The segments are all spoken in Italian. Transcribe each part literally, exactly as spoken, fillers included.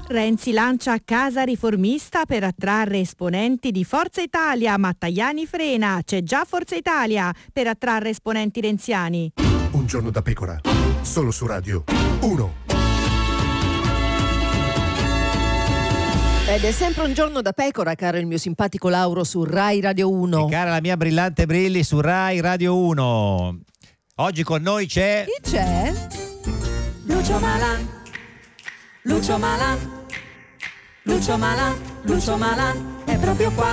Renzi lancia Casa Riformista per attrarre esponenti di Forza Italia, ma Tajani frena, c'è già Forza Italia per attrarre esponenti renziani. Un giorno da pecora, solo su Radio uno. Ed è sempre un giorno da pecora, caro il mio simpatico Lauro, su Rai Radio uno. E cara la mia brillante Brilli su Rai Radio uno. Oggi con noi c'è... Chi c'è? Lucio Malan, Lucio Malan, Lucio Malan, Lucio Malan è proprio qua.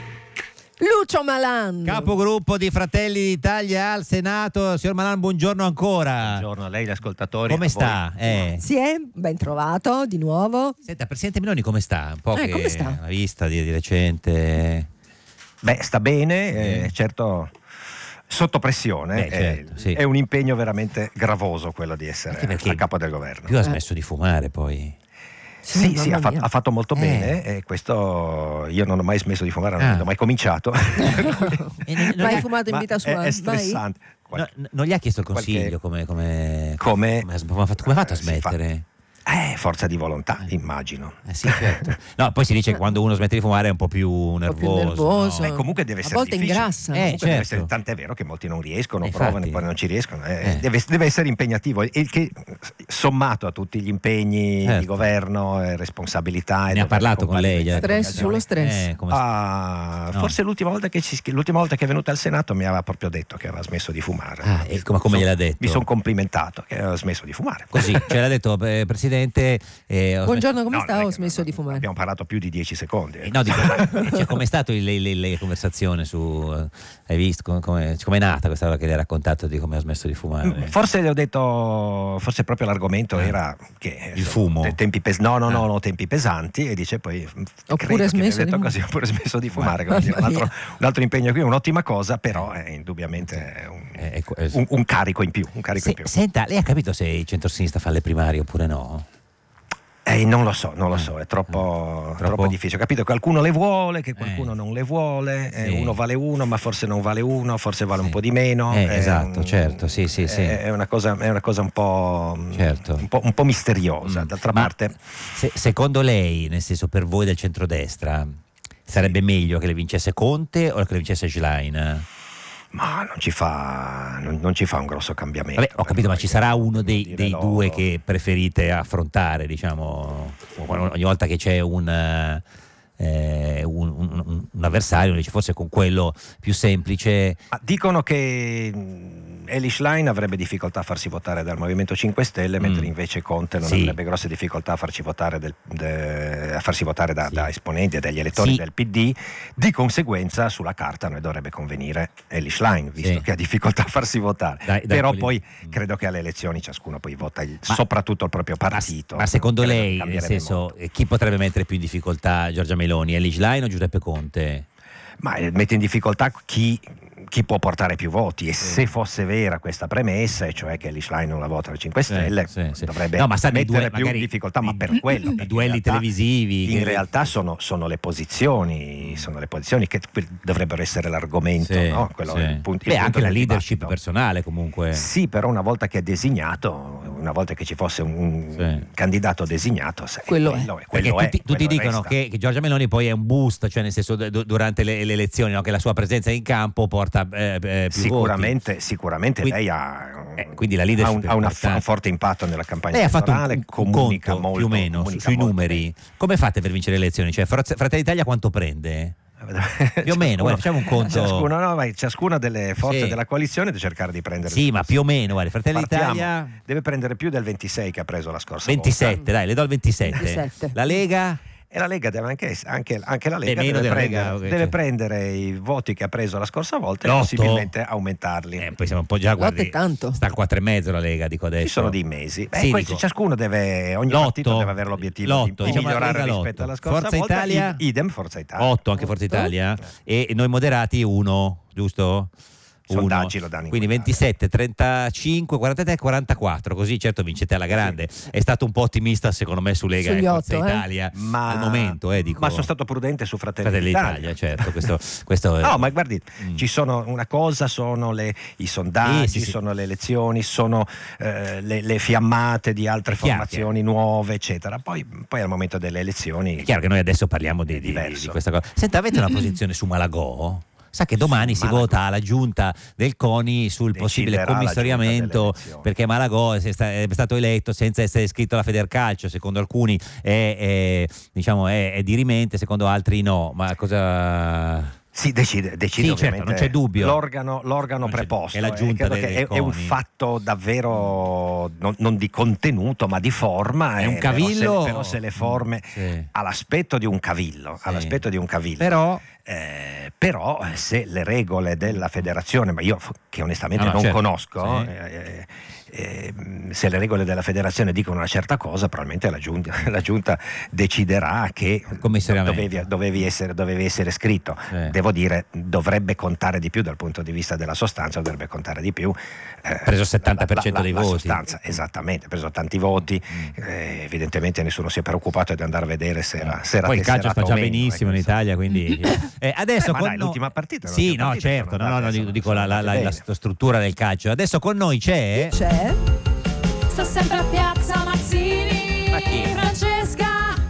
Lucio Malan, capogruppo di Fratelli d'Italia al Senato. Signor Malan, buongiorno ancora. Buongiorno a lei, gli ascoltatori. Come sta? Eh. Sì, ben trovato di nuovo. Senta, Presidente Meloni come sta? Un po' Eh, che come sta? l'ha vista di, di recente. Beh, sta bene, eh, certo sotto pressione. Beh, certo, è, sì. è un impegno veramente gravoso quello di essere Anche perché a capo del governo. Più ha smesso di fumare poi. Sì, sì, mamma ha, fa- mia. ha fatto molto Eh. bene, e questo io non ho mai smesso di fumare, non Ah. ho mai cominciato. E non, non Mai gli ha, fumato in Ma vita è, sua? è Mai? stressante. no, non gli ha chiesto il consiglio Qualche- come, come, Come? come ha, come ha fatto, come ha fatto a Eh, si fa- smettere? Eh, forza di volontà, immagino. Eh sì, certo. No, poi si dice che quando uno smette di fumare è un po' più nervoso. nervoso. no? Beh, comunque deve A essere volte difficile. ingrassa. Eh, Comunque deve certo. essere, tant'è vero che molti non riescono, Eh, provano infatti. e poi non ci riescono. eh, Eh. Deve, deve essere impegnativo, il che sommato a tutti gli impegni Certo. di governo e responsabilità. e Ne ha dover parlato con lei? gli ha detto- Stress sullo stress. Eh, come Ah, No. Forse l'ultima volta, che ci- l'ultima volta che è venuto al Senato mi aveva proprio detto che aveva smesso di fumare. Ah, e come- come Mi son- gliel'ha detto? Mi sono complimentato che aveva smesso di fumare. Così, ce l'ha detto eh, Presidente. eh, ho Buongiorno, come No, sta? non è Ho che- smesso di fumare. Abbiamo parlato più di dieci secondi. eh. Eh, No, dico, cioè, com'è stato il- le, le- le conversazione su eh, hai visto come, come com'è nata questa cosa che le ha raccontato di come ha smesso di fumare? Forse le ho detto, forse proprio l'argomento Eh. era che Il fumo? te- tempi pes- no, no, no, Ah. no, tempi pesanti, e dice poi Ho credo pure che mi smesso abbia di detto fumare. così, ho pure smesso di fumare. Mamma quindi un, altro, mia. un altro impegno qui, un'ottima cosa, però è indubbiamente un, Eh, ecco, eh, un- un carico in più, un carico se- in più. senta, lei ha capito se il centro-sinistra fa le primarie oppure no? Eh, non lo so, non lo Eh. so, è troppo, Troppo? troppo difficile. Ho capito che qualcuno le vuole, che qualcuno Eh. non le vuole, eh, Sì. uno vale uno, ma forse non vale uno, forse vale Sì. un po' di meno. Eh, è esatto, un- certo, sì, sì, sì. È, è una cosa, è una cosa un po', Certo. un po', un po' misteriosa. Mm. D'altra Ma parte, se- secondo lei, nel senso per voi del centrodestra, sarebbe meglio che le vincesse Conte o che le vincesse Schlein? ma non ci fa, non, non ci fa un grosso cambiamento. Vabbè, ho capito, ma ci sarà uno dei, Dire dei loro. due che preferite affrontare, diciamo, ogni volta che c'è un, eh, un, un- un- un avversario, dice forse con quello più semplice. Ma dicono che mh, Eli Schlein avrebbe difficoltà a farsi votare dal Movimento cinque Stelle, Mm. mentre invece Conte non Sì. avrebbe grosse difficoltà a farci votare, del- de- a farsi votare da, Sì. da esponenti e dagli elettori Sì. del P D. Di conseguenza, sulla carta a noi dovrebbe convenire Eli Schlein, visto Sì. che ha difficoltà a farsi votare. Dai- dai, Però quelli- poi Mm. credo che alle elezioni ciascuno poi vota il- Ma- soprattutto il proprio Ma, partito. ma secondo Credo che lei, nel cambierebbe senso, molto. eh, chi potrebbe mettere più in difficoltà Giorgia Meloni, Eli Schlein o Giuseppe Conte? Ma eh, mette in difficoltà chi, chi può portare più voti, e se fosse vera questa premessa, e cioè che Eli Schlein non la vota alle cinque Stelle, sì, sì. dovrebbe No, ma sa, nei mettere due- più magari in difficoltà, ma i- per quello. i perché duelli in realtà- televisivi In che- realtà sono, sono le posizioni, sono le posizioni che que- dovrebbero essere l'argomento, Sì, no? Quello sì. è il punto- il Beh, punto anche la del leadership dibattito. personale comunque. Sì, però una volta che è designato, una volta che ci fosse un Sì. candidato designato, sai, Quello è. quello Perché quello è, tutti, tutti quello dicono resta. che, che Giorgia Meloni poi è un boost, cioè nel senso du- durante le, le elezioni, no? Che la sua presenza in campo porta eh, eh, più Sicuramente, sicuramente Quindi- lei ha, eh, quindi la leadership ha un, è ha una- importante. un forte impatto nella campagna Lei ha fatto un, elettorale, un- un comunica conto molto, più o meno su- comunica sui molto numeri. Come fate per vincere le elezioni? Cioè, Forza- Fratelli d'Italia quanto prende? Più o meno, guarda, facciamo un conto. Ciascuno, no, vai, ciascuna delle forze Sì. della coalizione deve cercare di prendere. Sì, il ma suo più o meno, guarda, Fratelli Partiamo. d'Italia Deve prendere più del ventisei che ha preso la scorsa ventisette, volta. dai, le do il ventisette. ventisette. La Lega? E la Lega deve anche, anche, anche la Beh, Lega meno deve, della prendere, Lega, ok, deve cioè. prendere i voti che ha preso la scorsa volta e L'otto? possibilmente aumentarli. Eh, poi siamo un po' già, L'otto guardi, è tanto. sta al quattro e mezzo la Lega, dico adesso. Ci sono dei mesi. Beh, Sì, questo- dico, ciascuno deve, ogni l'otto, partito deve avere l'obiettivo di, l'otto, di diciamo la migliorare Lega rispetto l'otto. alla scorsa Forza volta. Italia? Id- idem Forza Italia. otto anche Forza Italia e noi moderati uno, giusto? sondaggi lo danno in quindi ventisette, trentacinque, quarantatré, quarantaquattro, così certo vincete alla grande. Sì. È stato un po' ottimista secondo me su Lega Sugli e otto, Forza eh? Italia ma, al momento, eh, dico. Ma sono stato prudente su Fratelli, Fratelli d'Italia. d'Italia, certo. Questo, questo no, è... ma guardi, mm. ci sono una cosa, sono le, i sondaggi, sì, sì, sì. sono le elezioni, sono eh, le, le fiammate di altre Chiaro, formazioni chiaro. nuove, eccetera. Poi, poi al momento delle elezioni è chiaro che noi adesso parliamo di, di, di questa cosa. Senta, avete una posizione su Malagò? Sa che domani si Malagò. vota alla giunta del CONI sul Deciderà possibile commissariamento, perché Malagò è stato eletto senza essere iscritto alla Federcalcio, secondo alcuni è, è, diciamo, è, è dirimente, secondo altri no. Ma cosa... Sì, decide, decide sì, ovviamente, certo, non c'è dubbio. L'organo, l'organo Non preposto. è la giunta eh, del, che del è, è un fatto davvero non, non di contenuto, ma di forma. È un eh, cavillo. Però se, però se le forme sì. all'aspetto di un cavillo, sì. all'aspetto di un cavillo. Però Eh, però se le regole della federazione, ma io che onestamente no, no, non certo. conosco, sì. eh, eh, se le regole della federazione dicono una certa cosa, probabilmente la giunta, la giunta deciderà che dovevi, dovevi, essere, dovevi essere scritto. Sì. Devo dire, dovrebbe contare di più dal punto di vista della sostanza, dovrebbe contare di più. Eh, preso il settanta per cento la, la, dei la voti. Sostanza, esattamente, ha preso tanti voti. Mm. Eh, evidentemente nessuno si è preoccupato di andare a vedere se era, se era poi il calcio sta già meno, benissimo ecco, in Italia, quindi eh, adesso eh, ma con dai, no... l'ultima partita. Sì, no, partita certo, no, no, no, sono, dico sono la, la, la, la struttura del calcio. Adesso con noi c'è C'è Sto sempre a Piazza Mazzini. Ma chi? Francesca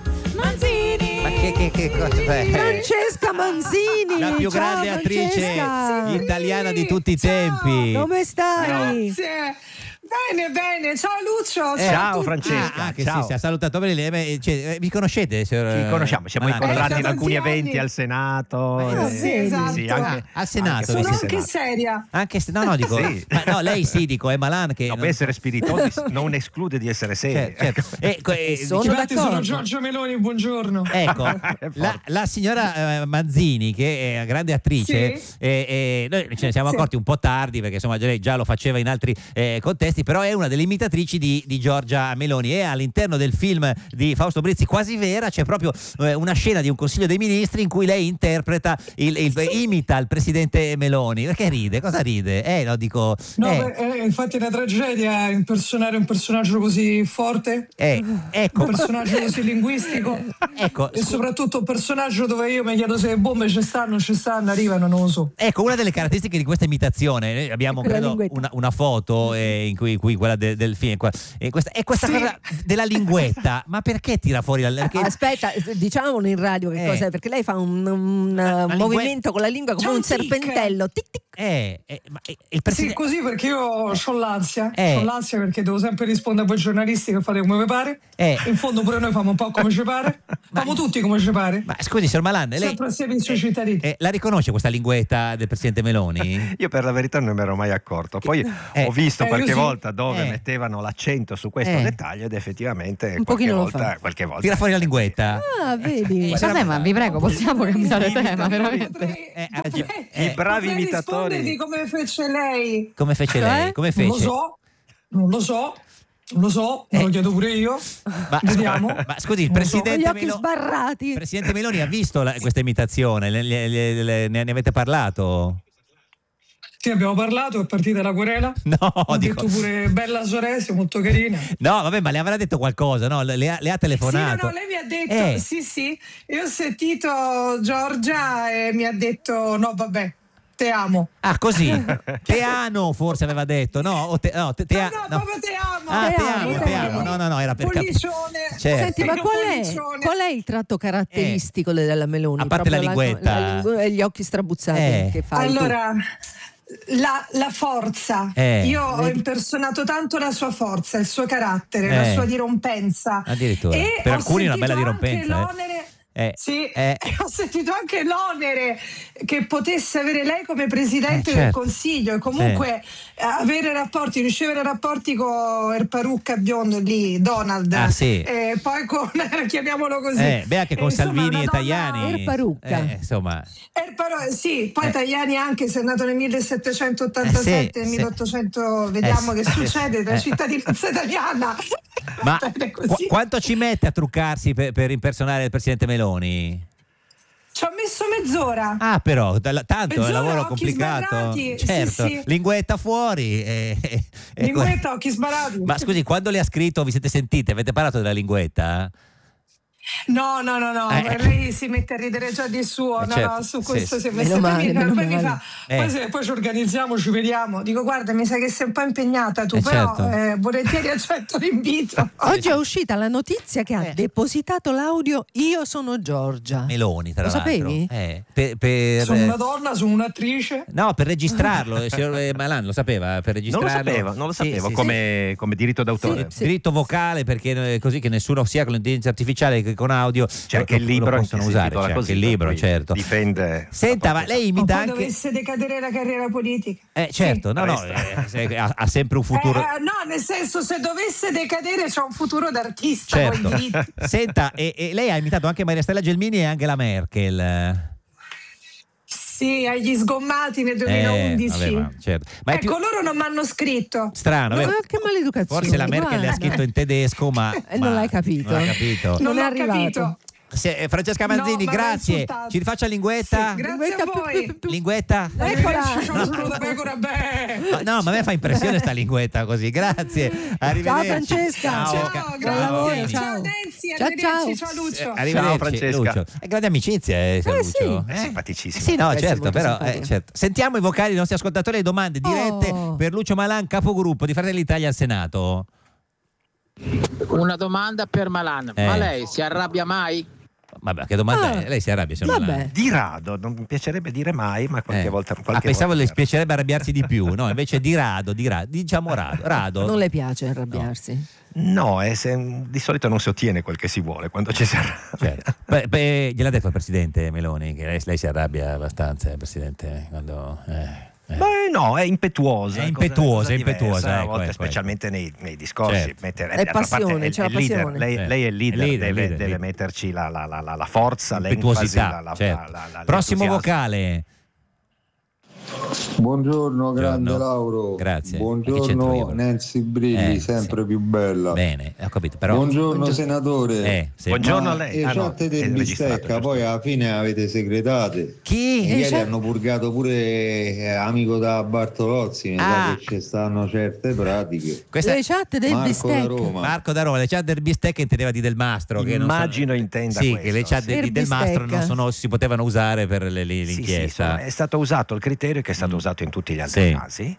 Manzini. Ma che, che, che cosa è? Francesca Manzini, la più ciao, grande attrice Francesca. italiana di tutti i Ciao. tempi. Come stai? Grazie. Bene, bene. Ciao Lucio. Eh, ciao, ciao, a tutti. Francesca. Ah, che ciao. sì, si è salutato bene. Eh, cioè, eh, vi conoscete? Signor... Ci conosciamo, siamo Malan? incontrati Eh, in da alcuni tanti eventi anni. al Senato. Ah, eh, sì, esatto. sì, anche, Ah, al Senato, anche Sono al anche Senato. seria. Anche se, no, no, dico, Sì. ma no, lei sì, dico, è Malan che No, non- per essere spiritosi non esclude di essere serie. Certo, certo. Ecco, eh, Sono diciamo- Infatti d'accordo. sono Giorgio Meloni, buongiorno. Ecco, È la, forte. la signora eh, Manzini, che è una grande attrice, Sì. eh, eh, noi ce ne siamo Sì. accorti un po' tardi, perché insomma lei già lo faceva in altri eh, contesti, però è una delle imitatrici di, di Giorgia Meloni, e all'interno del film di Fausto Brizzi, Quasi Vera, c'è proprio eh, una scena di un Consiglio dei Ministri in cui lei interpreta, il, il, imita il presidente Meloni. Perché ride? Cosa ride? Eh, lo dico... No, eh, beh, eh, infatti è una tragedia impersonare un personaggio così forte, eh, ecco, un personaggio così linguistico ecco, e soprattutto un personaggio dove io mi chiedo se le bombe ci stanno, ci stanno, arrivano, non lo so. Ecco, una delle caratteristiche di questa imitazione, noi abbiamo Quella credo linguetta. una, una foto eh, in cui, cui quella de- del film, qua- e questa, è questa Sì. cosa della linguetta, ma perché tira fuori la perché, Aspetta, diciamolo in radio che Eh. cos'è, perché lei fa un, un, La- uh, la movimento con la lingua come C'è un un tic. serpentello. Tic tic. eh, eh, ma, eh, il Sì, presidente così perché io ho l'ansia, Eh. ho l'ansia perché devo sempre rispondere a voi giornalisti che fate come vi pare. Eh. In fondo pure noi famo un po' come ci pare, famo tutti come ci pare. ma scusi, signor Malan, lei Sempre a servizio ai cittadini. eh, la riconosce questa linguetta del presidente Meloni? Io per la verità non mi ero mai accorto. Poi Eh. ho visto Eh, io qualche sì. volta dove Eh. mettevano l'accento su questo Eh. dettaglio ed effettivamente Un qualche pochino lo volta, fa. qualche volta Tira fuori la linguetta? Ah, vedi. Eh, vabbè, ma vi prego, possiamo cambiare Imita- tema, veramente. Potrei- Eh, ha ragione. potrei- Eh. I bravi potrei imitatori. rispondervi come fece lei. Come fece Cioè? lei? Come fece? Non lo so, non lo so, non lo so, me lo Eh. chiedo pure io. Ma, Vediamo. ma scusi, il Non lo so. Con presidente gli occhi Meloni sbarrati. il presidente Meloni ha visto la- questa imitazione? Le- le- le- le- ne, ne avete parlato? Sì, abbiamo parlato, è partita la querela. No, Ho dico- detto pure bella Soresi, molto carina. No, vabbè, ma le avrà detto qualcosa, no? Le, le ha, le ha telefonato. Sì, no, no, lei mi ha detto, Eh. sì, sì, io ho sentito Giorgia e mi ha detto, no, vabbè, te amo. Ah, così? Teano forse aveva detto, no? O te, no, te, te- no, no, no. proprio te amo. Ah, Te te amo, amo, te te amo. amo. No, no, no, era per capire. Pollicione. Certo. Senti, ma Io qual è, pollicione. qual è il tratto caratteristico della Meloni? A parte Proprio la linguetta. la lingu- e gli occhi strabuzzati Eh. che fai tu. Allora, la, la forza. Eh, Io ho vedi? impersonato tanto la sua forza, il suo carattere, Eh. la sua dirompenza. Addirittura. E Per ho alcuni una bella sentito anche dirompenza, eh. l'onere- Eh, Sì, eh. e ho sentito anche l'onere che potesse avere lei come presidente Eh, del certo. Consiglio e comunque eh, avere rapporti, ricevere rapporti con il parrucca biondo lì, Donald, Ah, sì. e poi con, chiamiamolo così. Eh, beh, anche con Eh, insomma, Salvini una e donna- Tajani. Er Parrucca. Eh, insomma. Eh, però, sì, poi Eh. Tajani anche se è nato nel millesettecentottantasette, Eh, nel sì, milleottocento, vediamo Eh, che sì. succede, la Eh. cittadinanza italiana. Ma Bene, qu- così. quanto ci mette a truccarsi per, per impersonare il presidente Meloni? Ci ho messo mezz'ora. Ah, però, da- tanto è un Mezz'ora, lavoro occhi complicato. sbarrati, sì, Certo, sì. linguetta fuori. E, e- e- Linguetta, occhi sbarrati. Ma scusi, quando le ha scritto, vi siete sentite? Avete parlato della linguetta? No, no, no, no, Eh. lei si mette a ridere già di suo, Eh, no, certo, no, su sì, questo sì. si è Meno messa male, poi, meno poi mi male. fa, Eh. poi, se- poi ci organizziamo, ci vediamo. Dico, guarda, mi sa che sei un po' impegnata tu, Eh, però certo. eh, volentieri accetto l'invito. Oggi è uscita la notizia che ha Eh. depositato l'audio Io sono Giorgia. Meloni, tra Lo l'altro. sapevi? Eh, per, per- Sono una donna, sono un'attrice. No, per registrarlo, il signor eh, Malan lo sapeva, per Non lo registrarlo. sapevo, non lo Sì, sapevo sì, come, come diritto d'autore. Sì. diritto vocale, perché eh, così che nessuno, sia con l'intelligenza artificiale che con audio, C'è anche il lo- libro lo che possono si usare, intitola c'è così, anche il libro, per cui certo. difende Senta, la ma proprietà. lei O imita poi anche dovesse decadere la carriera politica. eh, certo, Sì. no, no, Resta. eh, se- ha, ha sempre un futuro. Eh, eh, no, nel senso, se dovesse decadere c'è un futuro d'artista Certo. con i diritti. Senta, e, e lei ha imitato anche Maria Stella Gelmini e Angela Merkel. Sì, agli sgommati nel Eh, duemilaundici. vabbè, ma, certo. Ma è ecco, più loro non mi hanno scritto. strano, Ma vero? che maleducazione. Forse la Merkel le ha guarda. scritto in tedesco, ma, Eh, non ma- l'hai capito. Non l'ha capito. Non Non è l'ho arrivato. capito. Se- eh, Francesca Manzini, No, ma l'ha grazie. insultato. Ci rifaccia linguetta? Sì, grazie Linguetta a più- voi. più- più- Linguetta? Eccola. C'ho un culo da pecora, beh. Ma- No, ma a me fa impressione sta linguetta così. Grazie. Arrivederci. Francesca. Ciao, Ciao, Ca- grazie. Manzini. Ciao. Ciao Nancy, Ciao, arrivederci, ciao. ciao Lucio. Arrivederci, Ciao, Francesca. Lucio. È grande amicizia, eh, signor Eh, Lucio. sì. È Eh? simpaticissimo. Sì, no, Eh sì, certo, molto però simpatico. eh, certo. Sentiamo i vocali dei nostri ascoltatori e domande dirette Oh. per Lucio Malan, capogruppo di Fratelli d'Italia al Senato. Una domanda per Malan, Eh. ma lei si arrabbia mai? Vabbè, che domanda Ah, è? Lei si arrabbia, signor vabbè. Malan? Di rado, non mi piacerebbe dire mai, ma qualche Eh. volta. Qualche ah, pensavo volta le piacerebbe arrabbiarsi di più, no? Invece di rado, di rado, diciamo rado. rado. Non le piace arrabbiarsi. No, è se- di solito non si ottiene quel che si vuole quando ci si arrabbia. Certo. Beh, beh, gliel'ha detto il presidente Meloni che lei, lei si arrabbia abbastanza, eh, presidente, quando eh, eh. Beh, no, è impetuosa. È cosa- impetuosa, cosa è diversa, impetuosa, a ecco, volte, ecco, specialmente nei, nei discorsi. Certo. Mettere- È d'altra parte passione, è- c'è è la il leader, passione. Lei, Eh. lei è il leader, È leader, deve, leader, deve leader. metterci la, la, la, la, la forza, l'enfasi, Impetuosità, la, la, certo. la, la, la, Prossimo l'entusiasmo. vocale. Buongiorno, grande Buongiorno. Lauro. Grazie. Ma che c'entro io? Buongiorno Nancy Brilli, Eh, sempre sì. più bella. Bene, ho capito, però Buongiorno senatore. Eh, sì. Buongiorno a Ma lei. le Ah, no, chatte è del registrato, bistecca giusto. poi alla fine avete segretate. Chi? Ieri chat- hanno purgato pure eh, amico da Bartolozzi, mi Ah. sa che ci stanno certe pratiche. Questa Le chat del Marco da bistecca. Roma. Marco da Roma, le chat del bistecca intendeva di Del Mastro. Che non Immagino sono- intenda sì, questo, che le chat sì. di Per Del Mastro bistecca. non sono, si potevano usare per le- le- Sì, sì, l'inchiesta. insomma, è stato usato il criterio che è stato usato in tutti gli altri Sì. casi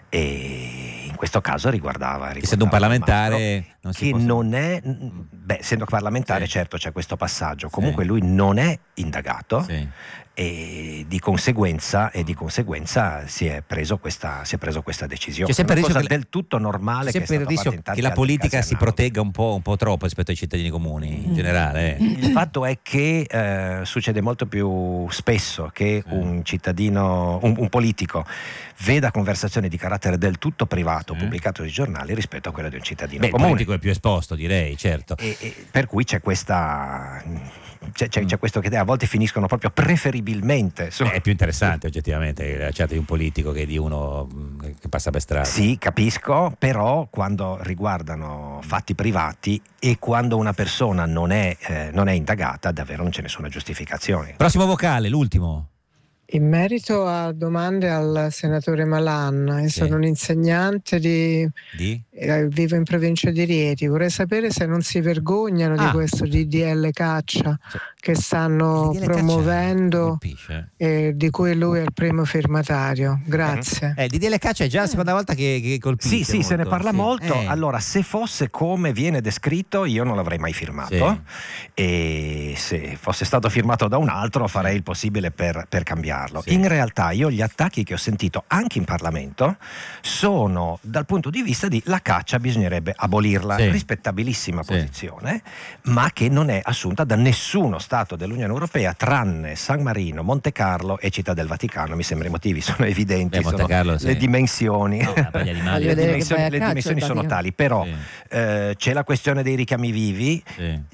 e in questo caso riguardava, riguardava Essendo un parlamentare Del Mastro, non si che possono- non è beh, essendo parlamentare Sì. certo c'è questo passaggio, comunque lui non è indagato Sì. e di conseguenza e di conseguenza si è preso questa si è preso questa decisione. C'è sempre È il una rischio cosa che- del tutto normale C'è che è sempre il stata rischio fatta in tanti che la altri politica casi si analoghi. protegga un po', un po' troppo rispetto ai cittadini comuni in generale. eh. Il fatto è che eh, succede molto più spesso che Sì. un cittadino, un, un politico veda conversazioni di carattere del tutto privato Sì. pubblicate sui giornali rispetto a quelle di un cittadino Beh, il comune. politico è più esposto, direi, certo. E, e per cui c'è questa c'è, c'è, c'è questo che a volte finiscono proprio preferibilmente su- Beh, è più interessante oggettivamente la chat di un politico che di uno mh, che passa per strada. Sì, capisco, però quando riguardano fatti privati e quando una persona non è, eh, non è indagata, davvero non c'è nessuna giustificazione. Prossimo vocale, l'ultimo. In merito a domande al senatore Malan, io Sì. sono un insegnante di, Di? eh, vivo in provincia di Rieti, vorrei sapere se non si vergognano Ah. di questo D D L caccia Cioè, che stanno il D D L caccia promuovendo colpisce. e di cui lui è il primo firmatario. Grazie. Eh, il D D L caccia è già la seconda volta che, che colpisce. Sì, sì, se ne molto. parla Sì. molto. Eh. Allora, se fosse come viene descritto, io non l'avrei mai firmato. E se fosse stato firmato da un altro, farei il possibile per, per cambiarlo. Sì. In realtà, io gli attacchi che ho sentito anche in Parlamento sono dal punto di vista di la caccia bisognerebbe abolirla, Sì. rispettabilissima Sì. posizione, ma che non è assunta da nessuno Stato dell'Unione Europea tranne San Marino, Monte Carlo e Città del Vaticano. Mi sembra i motivi sono evidenti, Beh, Monte sono Carlo, sì. le dimensioni. No, la paglia di mali. Voglio Le vedere che dimensioni, vai a le caccia dimensioni al sono Vaticano. tali, però Sì. eh, c'è la questione dei richiami vivi, Sì. s-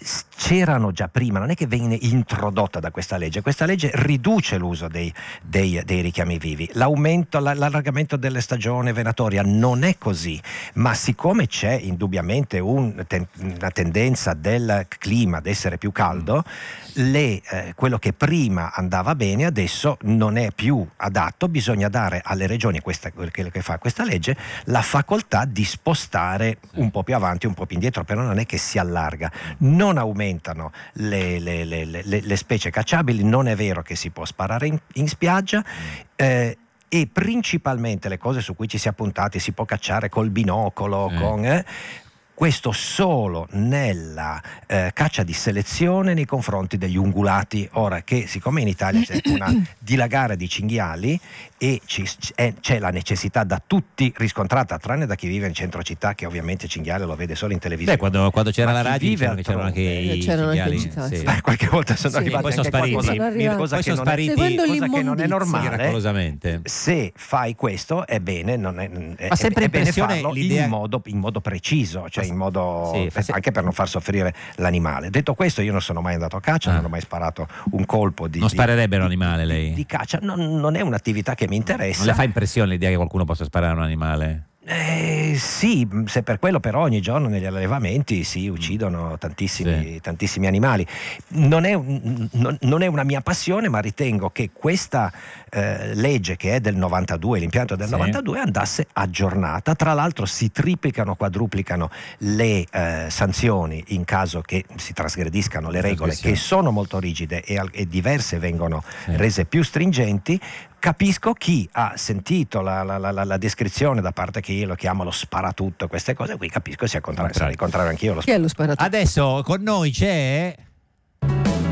c'erano già prima, non è che viene introdotta da questa legge. Questa legge riduce l'uso dei, dei, dei richiami vivi, l'aumento, l'allargamento delle stagioni venatoria non è così, ma siccome c'è indubbiamente un, ten, una tendenza del clima ad essere più caldo, le, eh, quello che prima andava bene adesso non è più adatto, bisogna dare alle regioni, questa, quello che fa questa legge, la facoltà di spostare un po' più avanti, un po' più indietro, però non è che si allarga, non aumentano le, le, le, le, le specie cacciabili, non è vero che si può sparare in, in spiaggia, eh, e principalmente le cose su cui ci si è appuntati, si può cacciare col binocolo, eh. con... Eh, questo solo nella eh, caccia di selezione nei confronti degli ungulati. Ora che siccome in Italia c'è una dilagare di cinghiali e ci, è, c'è la necessità da tutti riscontrata, tranne da chi vive in centro città, che ovviamente cinghiale lo vede solo in televisione. Beh, quando, quando c'era Ma la radio dicevano che c'erano anche i c'erano cinghiali. anche in città, sì. sì. Beh, qualche volta sono Sì, arrivati poi sono anche spariti. qualcosa, Sono arrivati. cosa, Poi che sono non, è, spariti. cosa che non è normale. Miracolosamente. Se fai questo è bene, non è, è, Fa sempre è bene impressione farlo l'idea- in modo, in modo preciso, cioè in modo Sì, fa se- anche per non far soffrire l'animale. Detto questo, io non sono mai andato a caccia, Ah. non ho mai sparato un colpo di Non di- sparerebbe un di- animale, di- lei? Di caccia, non, non è un'attività che mi interessa. Non le fa impressione l'idea che qualcuno possa sparare a un animale? Eh, sì, se per quello però ogni giorno negli allevamenti si uccidono tantissimi, Sì. tantissimi animali. Non è, un- non, non è una mia passione, ma ritengo che questa eh, legge, che è del novantadue, l'impianto del Sì. novantadue, andasse aggiornata. Tra l'altro si triplicano, quadruplicano le eh, sanzioni in caso che si trasgrediscano le regole, che sono molto rigide e, al- e diverse vengono Sì. rese più stringenti. Capisco chi ha sentito la, la, la, la descrizione da parte che io lo chiamo lo sparatutto, queste cose qui, capisco sia contrario, sarei contrario anch'io allo Chi è lo sparatutto? Adesso con noi c'è